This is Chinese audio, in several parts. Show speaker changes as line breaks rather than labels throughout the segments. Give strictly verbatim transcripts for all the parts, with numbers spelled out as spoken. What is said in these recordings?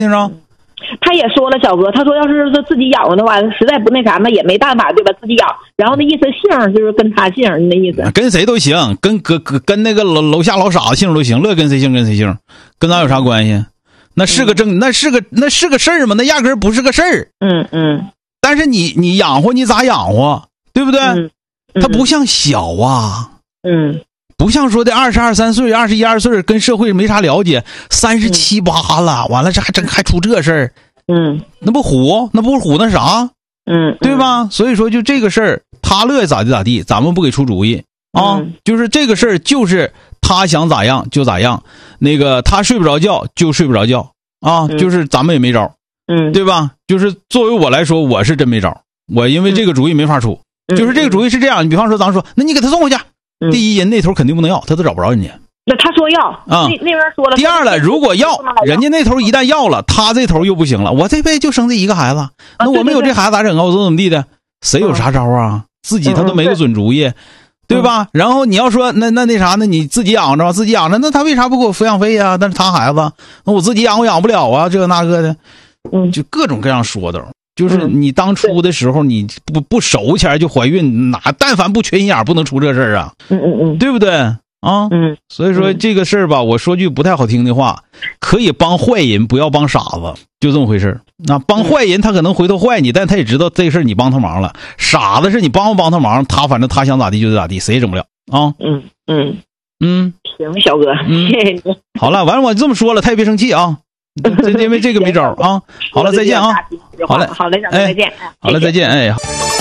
听着。
他也说了，小哥，他说要是自己养活的话，实在不那啥，那也没办法，对吧？自己养。然后那意思姓就是跟他姓那意思。
跟谁都行，跟跟跟那个楼楼下老傻子姓都行，乐跟谁姓跟谁姓，跟咱有啥关系？那是个正，那是个那是个事儿吗？那压根儿不是个事儿。
嗯嗯。
但是你你养活你咋养活，对不对？
嗯嗯、
他不像小啊。
嗯。
不像说的二十二三岁、二十一二岁，跟社会没啥了解，三十七八了，完了这还真还出这事儿，
嗯，
那不虎，那不虎那啥，
嗯，
对吧？所以说就这个事儿，他乐意咋地咋地，咱们不给出主意啊。
嗯、
就是这个事儿，就是他想咋样就咋样，那个他睡不着觉就睡不着觉啊，
嗯、
就是咱们也没招，
嗯，
对吧？就是作为我来说，我是真没招，我因为这个主意没法出，
嗯、
就是这个主意是这样，你比方说咱说，那你给他送回去。第一，人那头肯定不能要，他都找不着人家。
那他说要
啊、
嗯，那那边说了。
第二了，如果要，人家那头一旦要了，他这头又不行了。我这辈子就生这一个孩子，那我没有这孩子咋整啊？我怎么怎么地的？谁有啥招啊？自己他都没个准主意，对吧？然后你要说那那那啥，那你自己养着，自己养着，那他为啥不给我抚养费呀？但是他孩子，那我自己养我养不了啊，这个那个的，
嗯，
就各种各样说的。就是你当初的时候，你不不熟前就怀孕，哪但凡不缺心眼不能出这事儿啊？
嗯嗯嗯，
对不对啊？
嗯，
所以说这个事儿吧，我说句不太好听的话，可以帮坏人，不要帮傻子，就这么回事儿。那帮坏人他可能回头坏你，但他也知道这事儿你帮他忙了。傻子是你帮不帮他忙，他反正他想咋地就咋地，谁也整不了啊。
嗯嗯
嗯，
行，小哥，
嗯、
谢谢你。
好了，完了我这么说了，他也别生气啊。这因为这个没招啊。好了，再见啊。好嘞，
好嘞，再见。
好了，再见。哎。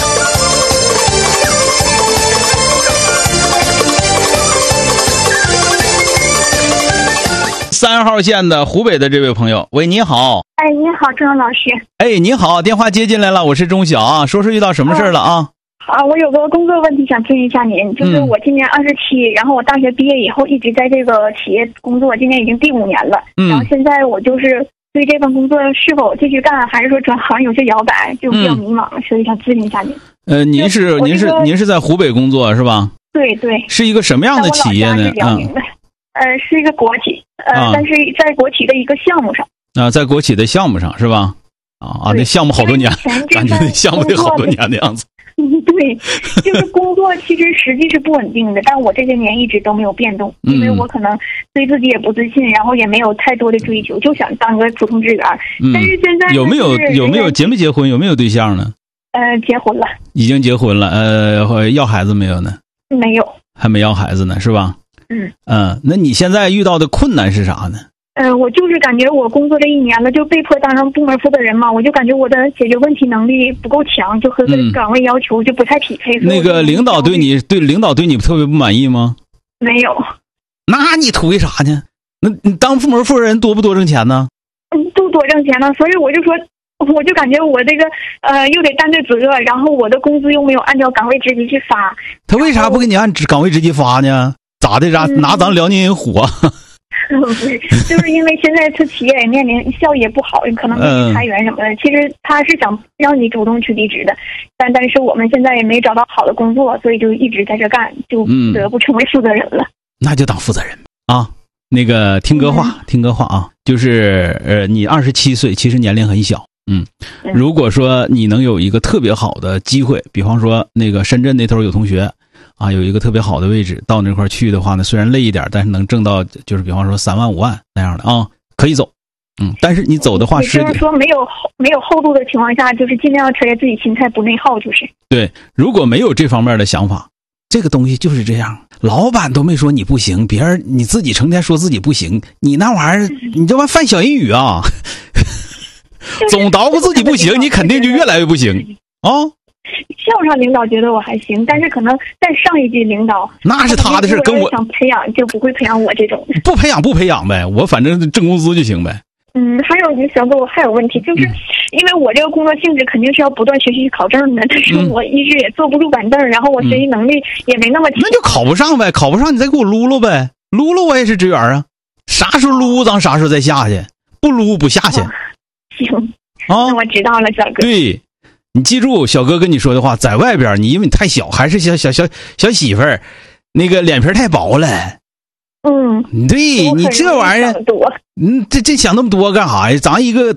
三号线的湖北的这位朋友，喂，你好。
哎，你好，郑老师。
哎，你好，电话接进来了，我是钟晓啊，说是遇到什么事儿了啊？
啊，我有个工作问题想咨询一下您，就是我今年二十七，然后我大学毕业以后一直在这个企业工作，今年已经第五年了。嗯。然后现在我就是对这份工作是否继续干，还是说转行有些摇摆，就比较迷茫，嗯、所以想咨询一下您。
呃，您是您是您是在湖北工作是吧？
对对。
是一个什么样的企业呢？
嗯。呃，是一个国企，呃，啊、但是在国企的一个项目上。
啊，在国企的项目上是吧？啊啊，那项目好多年，感觉那项目得好多年的样子。
嗯，对，就是工作其实实际是不稳定的，但我这些年一直都没有变动，
嗯、
因为我可能对自己也不自信，然后也没有太多的追求，就想当个普通职员。嗯、但是现在
有没有有没有结没结婚？有没有对象呢？
呃，结婚了。已
经结婚了，呃，要孩子没有呢？
没有，
还没要孩子呢，是吧？
嗯
嗯，那你现在遇到的困难是啥呢？
呃，我就是感觉我工作这一年了，就被迫当上部门负责人嘛，我就感觉我的解决问题能力不够强，就和岗位要求就不太匹配。
嗯、那个领导对你对领导对你特别不满意吗？
没有。
那你图为啥呢？那你当部门负责人多不多挣钱呢？
嗯，不多挣钱呢，所以我就说，我就感觉我这个呃又得担着责，然后我的工资又没有按照岗位职级去发。
他为啥不给你按岗位职级发呢？咋的？啥、嗯、拿咱辽宁人火？
不是，就是因为现在他企业也面临效益也不好，可能会裁员什么的。嗯、其实他是想让你主动去离职的，但但是我们现在也没找到好的工作，所以就一直在这干，就不得不成为负责人了。嗯、
那就当负责人啊！那个听歌话，嗯、听歌话啊，就是呃，你二十七岁，其实年龄很小。嗯，如果说你能有一个特别好的机会，比方说那个深圳那头有同学。啊，有一个特别好的位置，到那块去的话呢，虽然累一点，但是能挣到，就是比方说三万五万那样的啊，可以走。嗯，但是你走的话，
也就是说没有没有厚度的情况下，就是尽量揣着自己心态，不内耗，就是。对，
如果没有这方面的想法，这个东西就是这样。老板都没说你不行，别人你自己成天说自己不行，你那玩意儿，你这玩意犯小人语啊！总捣鼓自己不行，你肯定就越来越不行啊。
校上领导觉得我还行，但是可能在上一级领导
那是他的事，跟我
想培养就不会培养我这种。
不培养不培养呗，我反正挣工资就行呗。
嗯，还有小哥，我还有问题，就是因为我这个工作性质肯定是要不断学习考证的，但是我一直也坐不住板凳，然后我学习能力也没那么强。
那就考不上呗，考不上你再给我撸撸呗，撸撸我也是职员啊，啥时候撸咱啥时候再下去，不撸不下去。
哦、行啊，那我知道了，小哥。
对。你记住小哥跟你说的话，在外边你因为你太小，还是小小小小媳妇儿，那个脸皮太薄了。
嗯，
对你这玩意儿，嗯，这这想那么多干啥呀？咱一个